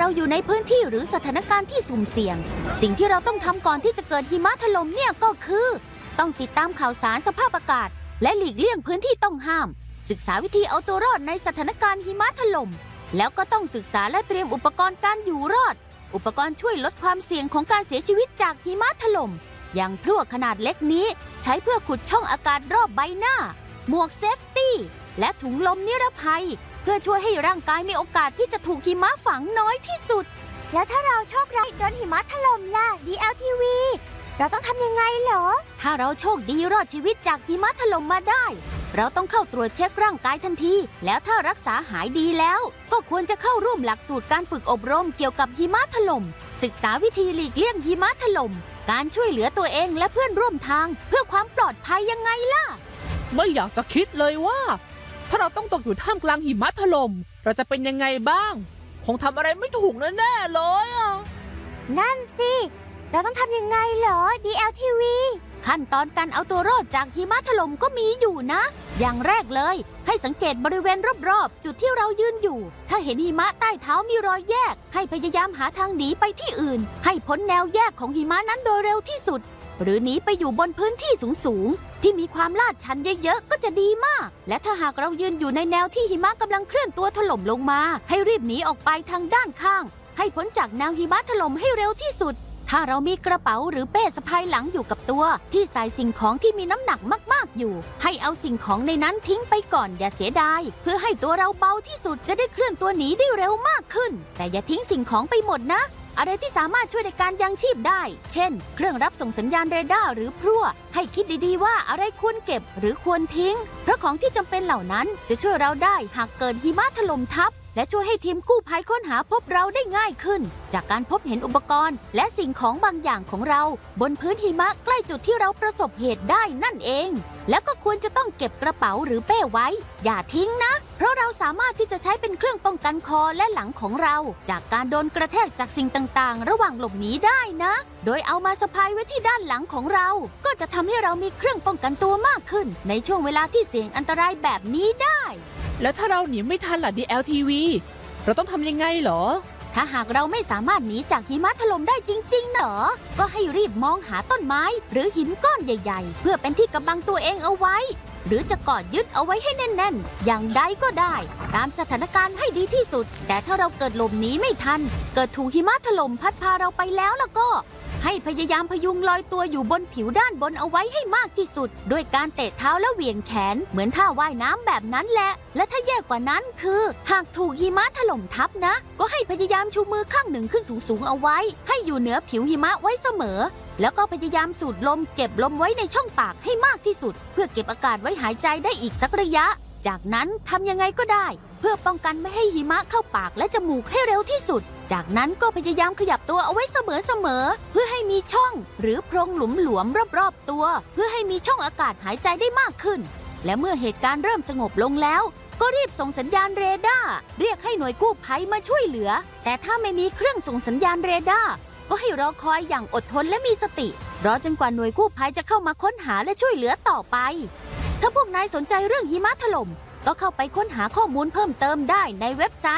อยู่ในพื้นที่หรือสถานการณ์ที่สุ่มเสี่ยงสิ่งที่เราต้องทำก่อนที่จะเกิดหิมะถล่มเนี่ยก็คือต้องติดตามข่าวสารสภาพอากาศและหลีกเลี่ยงพื้นที่ต้องห้ามศึกษาวิธีเอาตัวรอดในสถานการณ์หิมะถล่มแล้วก็ต้องศึกษาและเตรียมอุปกรณ์การอยู่รอดอุปกรณ์ช่วยลดความเสี่ยงของการเสียชีวิตจากหิมะถล่มอย่างพลั่วขนาดเล็กนี้ใช้เพื่อขุดช่องอากาศรอบใบหน้าหมวกเซฟตี้และถุงลมนิรภัยเพื่อช่วยให้ร่างกายมีโอกาสที่จะถูกหิมะฝังน้อยที่สุดแล้วถ้าเราโชคร้ายโดนหิมะถล่มล่ะ DLTV เราต้องทำยังไงเหรอถ้าเราโชคดีรอดชีวิตจากหิมะถล่มมาได้เราต้องเข้าตรวจเช็คร่างกายทันทีแล้วถ้ารักษาหายดีแล้วก็ควรจะเข้าร่วมหลักสูตรการฝึกอบรมเกี่ยวกับหิมะถล่มศึกษาวิธีหลีกเลี่ยงหิมะถล่มการช่วยเหลือตัวเองและเพื่อนร่วมทางเพื่อความปลอดภัยยังไงล่ะไม่อยากจะคิดเลยว่าถ้าเราต้องตกอยู่ท่ามกลางหิมะถล่มเราจะเป็นยังไงบ้างคงทำอะไรไม่ถูกแน่ๆเลยนั่นสิเราต้องทำยังไงเหรอ DLTV ขั้นตอนการเอาตัวรอดจากหิมะถล่มก็มีอยู่นะอย่างแรกเลยให้สังเกตบริเวณรอบๆจุดที่เรายืนอยู่ถ้าเห็นหิมะใต้เท้ามีรอยแยกให้พยายามหาทางหนีไปที่อื่นให้พ้นแนวแยกของหิมะนั้นโดยเร็วที่สุดหรือหนีไปอยู่บนพื้นที่สูงๆที่มีความลาดชันเยอะๆก็จะดีมากและถ้าหากเรายืนอยู่ในแนวที่หิมะกำลังเคลื่อนตัวถล่มลงมาให้รีบหนีออกไปทางด้านข้างให้พ้นจากแนวหิมะถล่มให้เร็วที่สุดถ้าเรามีกระเป๋าหรือเป้สะพายหลังอยู่กับตัวที่ใส่สิ่งของที่มีน้ำหนักมากๆอยู่ให้เอาสิ่งของในนั้นทิ้งไปก่อนอย่าเสียดายเพื่อให้ตัวเราเบาที่สุดจะได้เคลื่อนตัวหนีได้เร็วมากขึ้นแต่อย่าทิ้งสิ่งของไปหมดนะอะไรที่สามารถช่วยในการยังชีพได้เช่นเครื่องรับส่งสัญญาณเรดาร์หรือพลั่วให้คิดดีๆว่าอะไรควรเก็บหรือควรทิ้งเพราะของที่จำเป็นเหล่านั้นจะช่วยเราได้หากเกิดหิมะถล่มทับและช่วยให้ทีมกู้ภัยค้นหาพบเราได้ง่ายขึ้นจากการพบเห็นอุปกรณ์และสิ่งของบางอย่างของเราบนพื้นหิมะใกล้จุดที่เราประสบเหตุได้นั่นเองแล้วก็ควรจะต้องเก็บกระเป๋าหรือเป้ไว้อย่าทิ้งนะเพราะเราสามารถที่จะใช้เป็นเครื่องป้องกันคอและหลังของเราจากการโดนกระแทกจากสิ่งต่างๆระหว่างหลบหนีได้นะโดยเอามาสะพายไว้ที่ด้านหลังของเราก็จะทำให้เรามีเครื่องป้องกันตัวมากขึ้นในช่วงเวลาที่เสี่ยงอันตรายแบบนี้ได้แล้วถ้าเราหนีไม่ทันล่ะ DLTV เราต้องทำยังไงเหรอถ้าหากเราไม่สามารถหนีจากหิมะถล่มได้จริงๆเหรอก็ให้รีบมองหาต้นไม้หรือหินก้อนใหญ่ๆเพื่อเป็นที่กำบังตัวเองเอาไว้หรือจะกอดยึดเอาไว้ให้แน่นๆอย่างใดก็ได้ตามสถานการณ์ให้ดีที่สุดแต่ถ้าเราเกิดหลบหนีไม่ทันเกิดถูกหิมะถล่มพัดพาเราไปแล้วก็ให้พยายามพยุงลอยตัวอยู่บนผิวด้านบนเอาไว้ให้มากที่สุดด้วยการเตะเท้าและเหวี่ยงแขนเหมือนท่าว่ายน้ำแบบนั้นแหละและถ้าแย่กว่านั้นคือหากถูกหิมะถล่มทับนะก็ให้พยายามชูมือข้างหนึ่งขึ้นสูงๆเอาไว้ให้อยู่เหนือผิวหิมะไว้เสมอแล้วก็พยายามสูดลมเก็บลมไว้ในช่องปากให้มากที่สุดเพื่อเก็บอากาศไว้หายใจได้อีกสักระยะจากนั้นทำยังไงก็ได้เพื่อป้องกันไม่ให้หิมะเข้าปากและจมูกให้เร็วที่สุดจากนั้นก็พยายามขยับตัวเอาไว้เสมอเพื่อให้มีช่องหรือโพรงหลวมๆรอบๆตัวเพื่อให้มีช่องอากาศหายใจได้มากขึ้นและเมื่อเหตุการณ์เริ่มสงบลงแล้วก็รีบส่งสัญญาณเรดาร์เรียกให้หน่วยกู้ภัยมาช่วยเหลือแต่ถ้าไม่มีเครื่องส่งสัญญาณเรดาร์ก็ให้รอคอยอย่างอดทนและมีสติรอจนกว่าหน่วยกู้ภัยจะเข้ามาค้นหาและช่วยเหลือต่อไปถ้าพวกนายสนใจเรื่องหิมะถล่มก็เข้าไปค้นหาข้อมูลเพิ่มเติมได้ในเว็บไซ